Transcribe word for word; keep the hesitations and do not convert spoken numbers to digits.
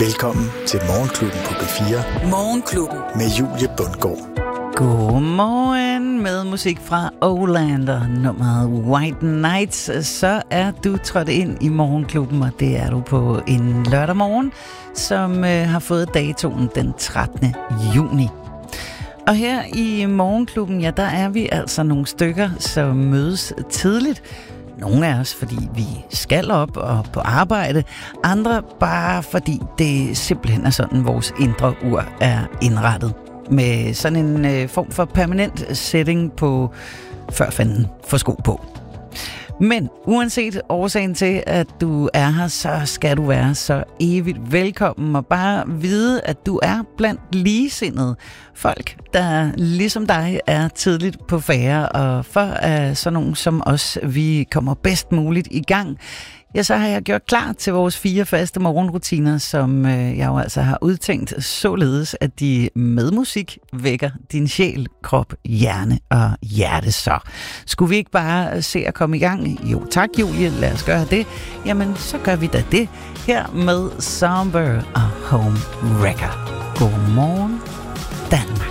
Velkommen til Morgenklubben på B fire. Morgenklubben. Med Julie Bundgaard. Godmorgen med musik fra Olander, nummeret White Nights. Så er du trådt ind i Morgenklubben, og det er du på en lørdag morgen, som øh, har fået datoen den trettende juni. Og her i Morgenklubben, ja, der er vi altså nogle stykker, som mødes tidligt. Nogle af os, fordi vi skal op og på arbejde. Andre bare fordi det simpelthen er sådan, vores indre ur er indrettet. Med sådan en øh, form for permanent setting på før fanden for sko på. Men uanset årsagen til, at du er her, så skal du være så evigt velkommen. Og bare vide, at du er blandt ligesindede folk, der ligesom dig er tidligt på færre. Og for at sådan nogen som os, vi kommer bedst muligt i gang, ja, så har jeg gjort klar til vores fire faste morgenrutiner, som øh, jeg jo altså har udtænkt således, at de med musik vækker din sjæl, krop, hjerne og hjerte. Så skulle vi ikke bare se at komme i gang? Jo tak, Julie, lad os gøre det. Jamen, så gør vi da det her med Somber og Home Wrecker. Godmorgen, Danmark.